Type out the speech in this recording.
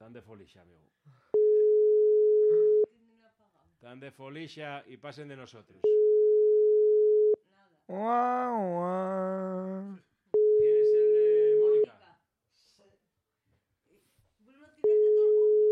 Tan de folixa, amigo. Tan de folixa y pasen de nosotros.